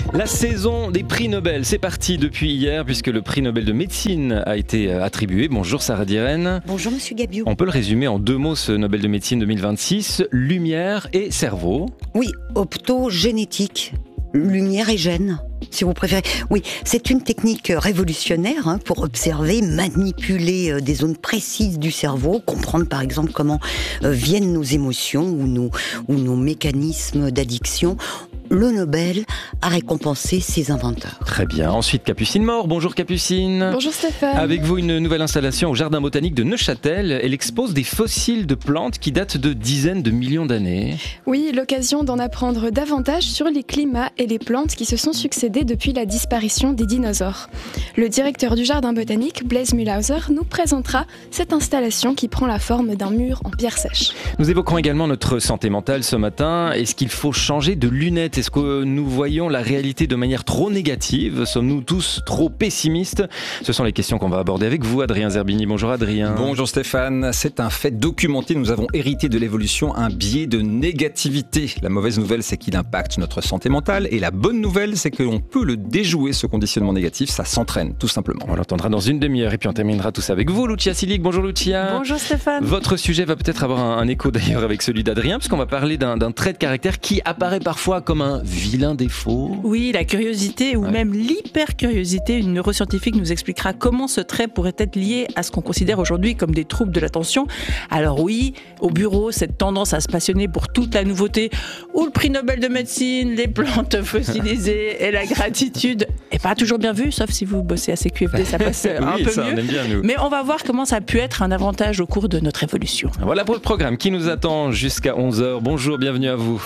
La saison des prix Nobel, c'est parti depuis hier puisque le prix Nobel de médecine a été attribué. Bonjour Sarah Diren. Bonjour Monsieur Gabiou. On peut le résumer en 2 mots, ce Nobel de médecine 2026, lumière et cerveau. Oui, optogénétique, lumière et gène, si vous préférez. Oui, c'est une technique révolutionnaire pour observer, manipuler des zones précises du cerveau, comprendre par exemple comment viennent nos émotions ou nos mécanismes d'addiction. Le Nobel a récompensé ses inventeurs. Très bien. Ensuite, Capucine Mort. Bonjour Capucine. Bonjour Stéphane. Avec vous, une nouvelle installation au Jardin botanique de Neuchâtel. Elle expose des fossiles de plantes qui datent de dizaines de millions d'années. Oui, l'occasion d'en apprendre davantage sur les climats et les plantes qui se sont succédés depuis la disparition des dinosaures. Le directeur du Jardin botanique, Blaise Mühlhauser, nous présentera cette installation qui prend la forme d'un mur en pierre sèche. Nous évoquerons également notre santé mentale ce matin. Est-ce qu'il faut changer de lunettes ? Est-ce que nous voyons la réalité de manière trop négative ? Sommes-nous tous trop pessimistes ? Ce sont les questions qu'on va aborder avec vous, Adrien Zerbini. Bonjour Adrien. Bonjour Stéphane. C'est un fait documenté. Nous avons hérité de l'évolution un biais de négativité. La mauvaise nouvelle, c'est qu'il impacte notre santé mentale. Et la bonne nouvelle, c'est qu'on peut le déjouer, ce conditionnement négatif. Ça s'entraîne, tout simplement. On l'entendra dans une demi-heure et puis on terminera tout ça avec vous, Lucia Silic. Bonjour Lucia. Bonjour Stéphane. Votre sujet va peut-être avoir un écho d'ailleurs avec celui d'Adrien, puisqu'on va parler d'un trait de caractère qui apparaît parfois comme un vilain défaut. Oui, la curiosité ou même l'hypercuriosité. Une neuroscientifique nous expliquera comment ce trait pourrait être lié à ce qu'on considère aujourd'hui comme des troubles de l'attention. Alors oui, au bureau, cette tendance à se passionner pour toute la nouveauté, ou le prix Nobel de médecine, les plantes fossilisées et la gratitude, est pas toujours bien vu, sauf si vous bossez à CQFD, ça passe un peu ça, mieux. On aime bien, nous. Mais on va voir comment ça a pu être un avantage au cours de notre évolution. Voilà pour le programme qui nous attend jusqu'à 11h. Bonjour, bienvenue à vous.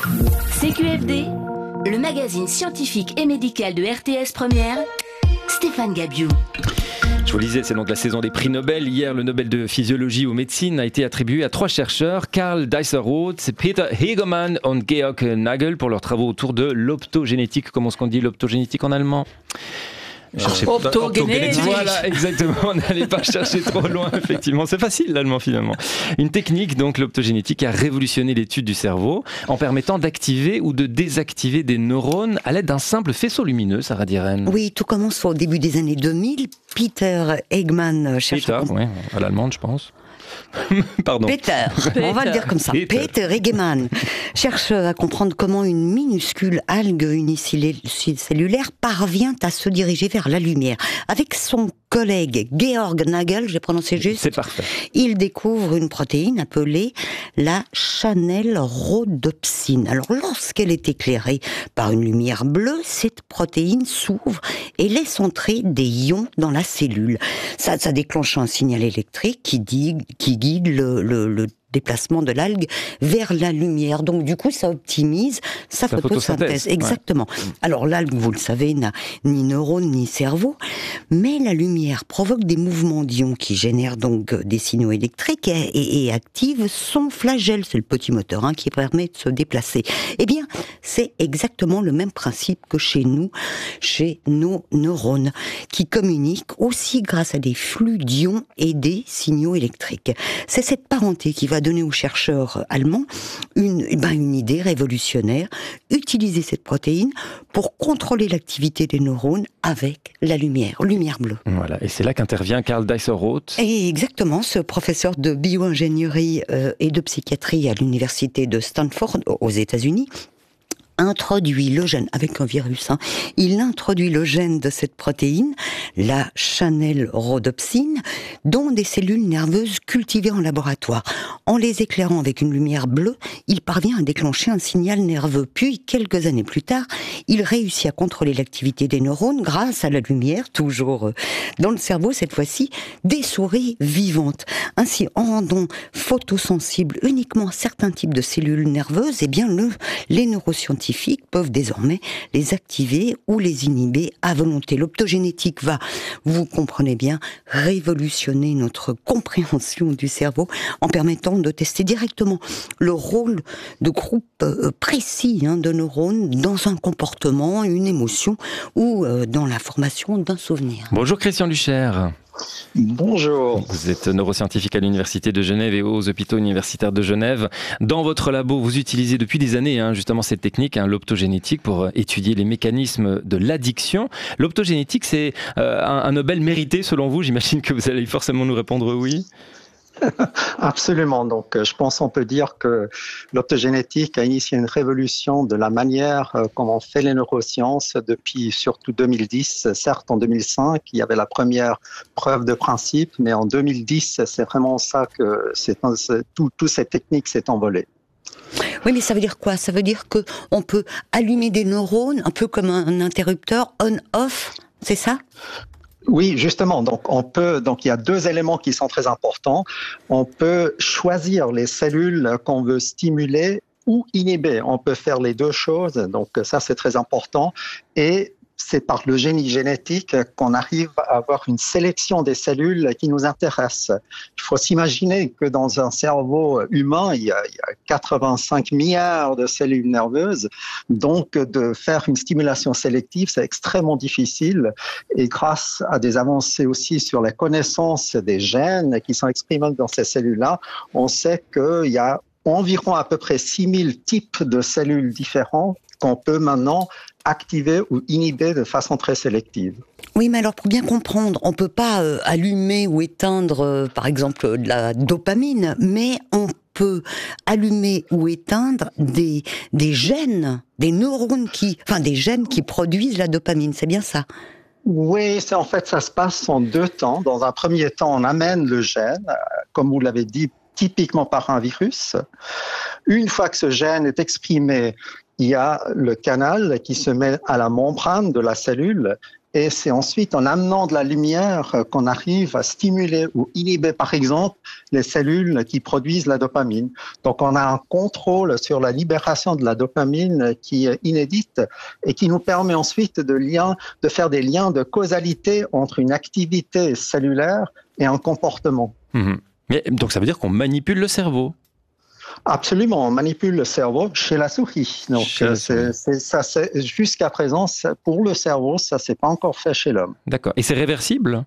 CQFD, le magazine scientifique et médical de RTS Première, Stéphane Gabiou. Je vous le disais, c'est donc la saison des prix Nobel. Hier, le Nobel de physiologie ou médecine a été attribué à 3 chercheurs, Karl Deisser-Roth, Peter Hegemann et Georg Nagel, pour leurs travaux autour de l'optogénétique. Comment est-ce qu'on dit l'optogénétique en allemand ? Optogénétique. Voilà, exactement. On n'allait pas chercher trop loin, effectivement. C'est facile, l'allemand, finalement. Une technique, donc, l'optogénétique, a révolutionné l'étude du cerveau en permettant d'activer ou de désactiver des neurones à l'aide d'un simple faisceau lumineux, Sarah Diren. Oui, tout commence au début des années 2000. Peter Hegemann cherche à l'allemande, je pense. Pardon. Peter, on va le dire comme ça. Peter Hegemann cherche à comprendre comment une minuscule algue unicellulaire parvient à se diriger vers la lumière. Avec son collègue Georg Nagel, j'ai prononcé juste. C'est parfait. Il découvre une protéine appelée la channelrhodopsine. Alors, lorsqu'elle est éclairée par une lumière bleue, cette protéine s'ouvre et laisse entrer des ions dans la cellule. Ça déclenche un signal électrique qui guide le déplacement de l'algue vers la lumière. Donc, du coup, ça optimise sa photosynthèse. Exactement. Ouais. Alors, l'algue, vous le savez, n'a ni neurones ni cerveau, mais la lumière provoque des mouvements d'ions qui génèrent donc des signaux électriques et active son flagelle. C'est le petit moteur qui permet de se déplacer. Eh bien, c'est exactement le même principe que chez nous, chez nos neurones, qui communiquent aussi grâce à des flux d'ions et des signaux électriques. C'est cette parenté qui va donner aux chercheurs allemands une idée révolutionnaire, utiliser cette protéine pour contrôler l'activité des neurones avec la lumière bleue. Voilà, et c'est là qu'intervient Karl Deisser-Roth. Et exactement, ce professeur de bio-ingénierie et de psychiatrie à l'université de Stanford aux États-Unis introduit le gène, avec un virus, il introduit le gène de cette protéine, la channelrhodopsine, dans des cellules nerveuses cultivées en laboratoire. En les éclairant avec une lumière bleue, il parvient à déclencher un signal nerveux. Puis, quelques années plus tard, il réussit à contrôler l'activité des neurones grâce à la lumière, toujours dans le cerveau, cette fois-ci, des souris vivantes. Ainsi, en rendant photosensibles uniquement certains types de cellules nerveuses, les neuroscientifiques peuvent désormais les activer ou les inhiber à volonté. L'optogénétique va, vous comprenez bien, révolutionner notre compréhension du cerveau en permettant de tester directement le rôle de groupes précis de neurones dans un comportement, une émotion ou dans la formation d'un souvenir. Bonjour Christian Luchère. Bonjour. Vous êtes neuroscientifique à l'Université de Genève et aux hôpitaux universitaires de Genève. Dans votre labo, vous utilisez depuis des années justement cette technique, l'optogénétique, pour étudier les mécanismes de l'addiction. L'optogénétique, c'est un Nobel mérité selon vous? J'imagine que vous allez forcément nous répondre oui. Absolument. Donc, je pense qu'on peut dire que l'optogénétique a initié une révolution de la manière comment on fait les neurosciences depuis surtout 2010. Certes, en 2005, il y avait la première preuve de principe, mais en 2010, c'est vraiment ça que toute cette technique s'est envolée. Oui, mais ça veut dire quoi? Ça veut dire qu'on peut allumer des neurones, un peu comme un interrupteur on-off, c'est ça? Oui, justement. Donc, il y a deux éléments qui sont très importants. On peut choisir les cellules qu'on veut stimuler ou inhiber. On peut faire les deux choses. Donc, ça, c'est très important. Et c'est par le génie génétique qu'on arrive à avoir une sélection des cellules qui nous intéressent. Il faut s'imaginer que dans un cerveau humain, il y a 85 milliards de cellules nerveuses. Donc, de faire une stimulation sélective, c'est extrêmement difficile. Et grâce à des avancées aussi sur la connaissance des gènes qui sont exprimés dans ces cellules-là, on sait qu'il y a environ à peu près 6000 types de cellules différents qu'on peut maintenant activer ou inhiber de façon très sélective. Oui, mais alors pour bien comprendre, on ne peut pas allumer ou éteindre, par exemple, de la dopamine, mais on peut allumer ou éteindre des gènes, des neurones des gènes qui produisent la dopamine, c'est bien ça? Oui, ça se passe en deux temps. Dans un premier temps, on amène le gène, comme vous l'avez dit, typiquement par un virus. Une fois que ce gène est exprimé, il y a le canal qui se met à la membrane de la cellule et c'est ensuite en amenant de la lumière qu'on arrive à stimuler ou inhiber, par exemple, les cellules qui produisent la dopamine. Donc, on a un contrôle sur la libération de la dopamine qui est inédite et qui nous permet ensuite de faire des liens de causalité entre une activité cellulaire et un comportement. Mmh. Mais, donc, ça veut dire qu'on manipule le cerveau? Absolument, on manipule le cerveau chez la souris. Donc, jusqu'à présent, pour le cerveau, ça s'est pas encore fait chez l'homme. D'accord. Et c'est réversible?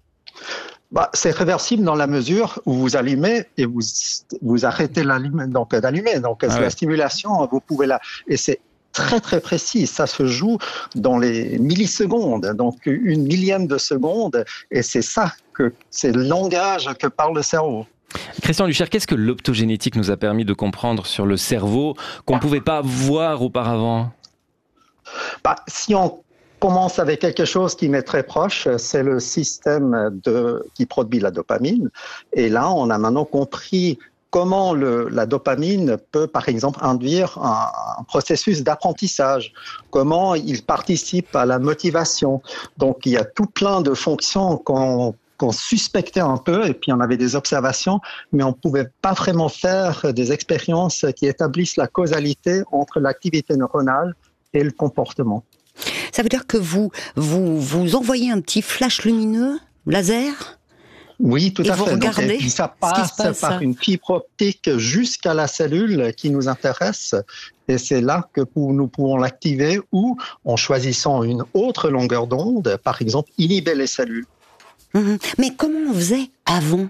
C'est réversible dans la mesure où vous allumez et vous arrêtez d'allumer. Donc, la stimulation, vous pouvez et c'est très très précis, ça se joue dans les millisecondes, donc une millième de seconde, et c'est le langage que parle le cerveau. Christian Luchaire, qu'est-ce que l'optogénétique nous a permis de comprendre sur le cerveau qu'on ne pouvait pas voir auparavant? Si on commence avec quelque chose qui m'est très proche, c'est le système qui produit la dopamine. Et là, on a maintenant compris comment la dopamine peut, par exemple, induire un processus d'apprentissage, comment il participe à la motivation. Donc, il y a tout plein de fonctions qu'on suspectait un peu, et puis on avait des observations, mais on ne pouvait pas vraiment faire des expériences qui établissent la causalité entre l'activité neuronale et le comportement. Ça veut dire que vous envoyez un petit flash lumineux, laser? Oui, tout à fait. Regardez et puis ça passe par une fibre optique jusqu'à la cellule qui nous intéresse, et c'est là que nous pouvons l'activer, ou en choisissant une autre longueur d'onde, par exemple, inhiber les cellules. Mais comment on faisait avant?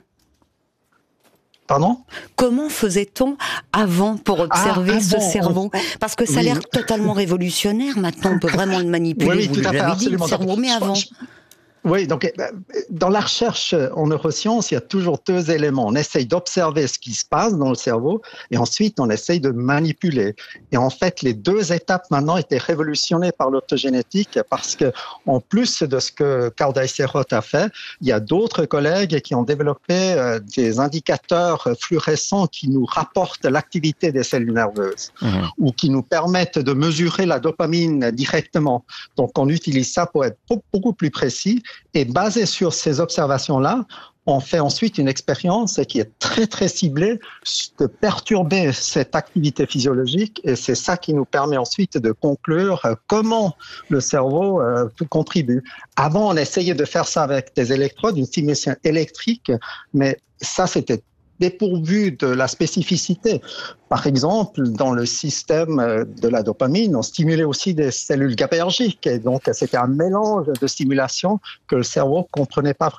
Pardon? Comment faisait-on avant pour observer ce cerveau? Parce que ça a l'air totalement révolutionnaire. Maintenant, on peut vraiment le manipuler. Oui, tout à fait, absolument. Le cerveau, mais avant. Oui, donc dans la recherche en neurosciences, il y a toujours deux éléments. On essaye d'observer ce qui se passe dans le cerveau et ensuite on essaye de manipuler. Et en fait, les deux étapes maintenant étaient révolutionnées par l'optogénétique parce que, en plus de ce que Karl Dice-Roth a fait, il y a d'autres collègues qui ont développé des indicateurs fluorescents qui nous rapportent l'activité des cellules nerveuses ou qui nous permettent de mesurer la dopamine directement. Donc on utilise ça pour être beaucoup plus précis. Et basé sur ces observations-là, on fait ensuite une expérience qui est très très ciblée de perturber cette activité physiologique, et c'est ça qui nous permet ensuite de conclure comment le cerveau contribue. Avant, on essayait de faire ça avec des électrodes, une stimulation électrique, mais ça c'était dépourvu de la spécificité. Par exemple, dans le système de la dopamine, on stimulait aussi des cellules GABAergiques. Et donc, c'était un mélange de stimulation que le cerveau ne comprenait pas vraiment.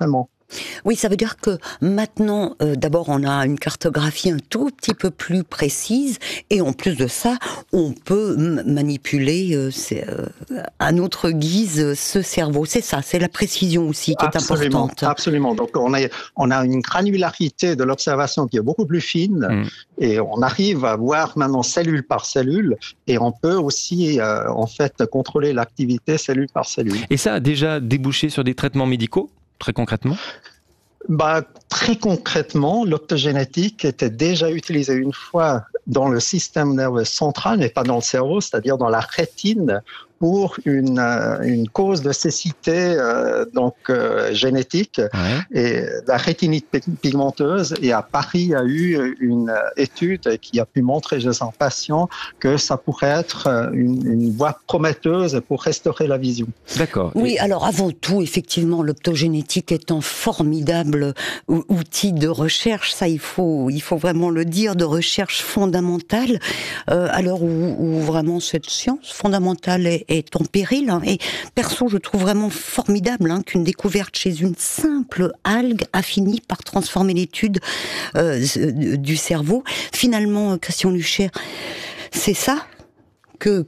Oui, ça veut dire que maintenant, d'abord, on a une cartographie un tout petit peu plus précise, et en plus de ça, on peut manipuler à notre guise ce cerveau. C'est ça, c'est la précision aussi qui est importante. Absolument. Donc, on a une granularité de l'observation qui est beaucoup plus fine, et on arrive à voir maintenant cellule par cellule, et on peut aussi, en fait, contrôler l'activité cellule par cellule. Et ça a déjà débouché sur des traitements médicaux, très concrètement ? Très concrètement, l'optogénétique était déjà utilisée une fois dans le système nerveux central, mais pas dans le cerveau, c'est-à-dire dans la rétine, pour une cause de cécité génétique, et la rétinite pigmenteuse. Et à Paris, il y a eu une étude qui a pu montrer chez un patient que ça pourrait être une voie prometteuse pour restaurer la vision. D'accord. Oui, alors avant tout, effectivement, l'optogénétique est un formidable outil de recherche, ça il faut vraiment le dire, de recherche fondamentale, à l'heure où vraiment cette science fondamentale est en péril. Et perso, je trouve vraiment formidable qu'une découverte chez une simple algue a fini par transformer l'étude du cerveau. Finalement, Christian Luchaire, c'est ça que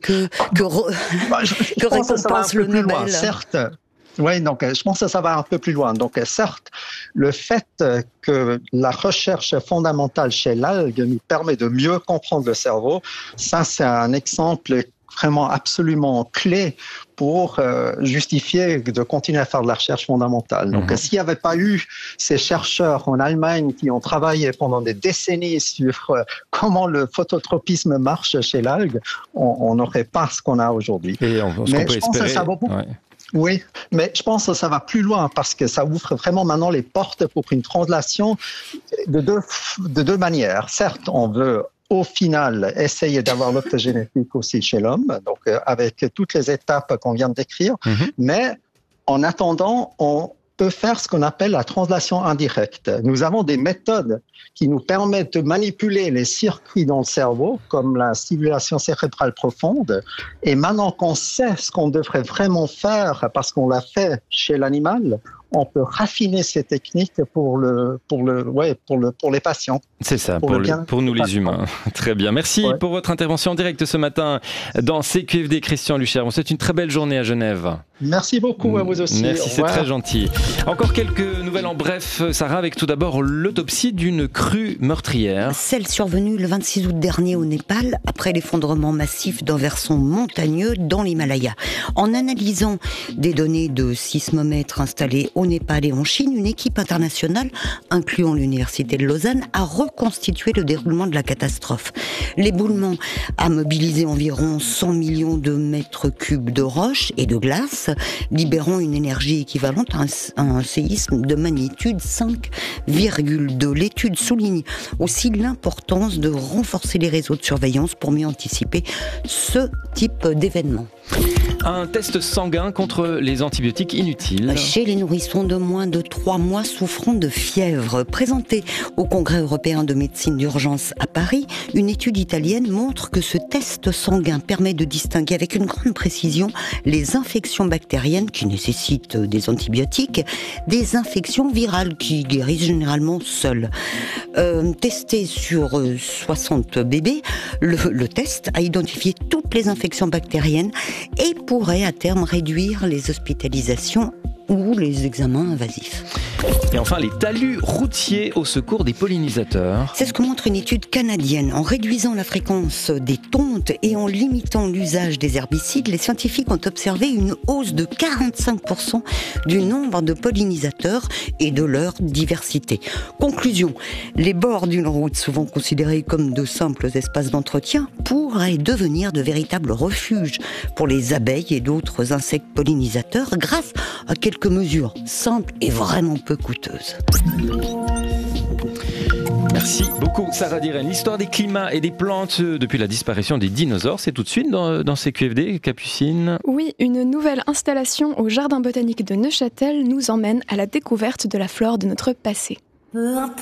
récompense le Nobel. Certes. Oui, donc je pense que ça va un peu plus loin. Donc certes, le fait que la recherche fondamentale chez l'algue nous permet de mieux comprendre le cerveau, ça c'est un exemple vraiment absolument clé pour justifier de continuer à faire de la recherche fondamentale. Donc, s'il n'y avait pas eu ces chercheurs en Allemagne qui ont travaillé pendant des décennies sur comment le phototropisme marche chez l'algue, on n'aurait pas ce qu'on a aujourd'hui. Et mais je pense que ça va beaucoup. Oui, mais je pense que ça va plus loin parce que ça ouvre vraiment maintenant les portes pour une translation de deux manières. Certes, on veut au final essayer d'avoir l'optogénétique aussi chez l'homme, donc avec toutes les étapes qu'on vient de décrire, mais en attendant, on peut faire ce qu'on appelle la translation indirecte. Nous avons des méthodes qui nous permettent de manipuler les circuits dans le cerveau, comme la stimulation cérébrale profonde, et maintenant qu'on sait ce qu'on devrait vraiment faire parce qu'on l'a fait chez l'animal, on peut raffiner ces techniques pour les patients. C'est ça, pour nous les humains. Très bien. Merci pour votre intervention en direct ce matin dans CQFD, Christian Luchaire. On vous souhaite une très belle journée à Genève. Merci beaucoup à vous aussi. Merci, c'est très gentil. Encore quelques nouvelles en bref, Sarah, avec tout d'abord l'autopsie d'une crue meurtrière. Celle survenue le 26 août dernier au Népal, après l'effondrement massif d'un versant montagneux dans l'Himalaya. En analysant des données de sismomètres installés au Népal et en Chine, une équipe internationale, incluant l'Université de Lausanne, a reconstitué le déroulement de la catastrophe. L'éboulement a mobilisé environ 100 millions de mètres cubes de roches et de glace, libérant une énergie équivalente à un séisme de magnitude 5,2. L'étude souligne aussi l'importance de renforcer les réseaux de surveillance pour mieux anticiper ce type d'événement. Un test sanguin contre les antibiotiques inutiles. Chez les nourrissons de moins de 3 mois souffrant de fièvre. Présentée au Congrès européen de médecine d'urgence à Paris, une étude italienne montre que ce test sanguin permet de distinguer avec une grande précision les infections bactériennes qui nécessitent des antibiotiques, des infections virales qui guérissent généralement seules. Testé sur 60 bébés, le test a identifié toutes les infections bactériennes et pourrait à terme réduire les hospitalisations ou les examens invasifs. Et enfin, les talus routiers au secours des pollinisateurs. C'est ce que montre une étude canadienne. En réduisant la fréquence des tontes et en limitant l'usage des herbicides, les scientifiques ont observé une hausse de 45% du nombre de pollinisateurs et de leur diversité. Conclusion, les bords d'une route, souvent considérés comme de simples espaces d'entretien, pourraient devenir de véritables refuges pour les abeilles et d'autres insectes pollinisateurs grâce à quelques mesures simples et vraiment peu coûteuses. Merci beaucoup Sarah Diren. L'histoire des climats et des plantes depuis la disparition des dinosaures, c'est tout de suite dans CQFD, Capucine. Oui, une nouvelle installation au Jardin botanique de Neuchâtel nous emmène à la découverte de la flore de notre passé.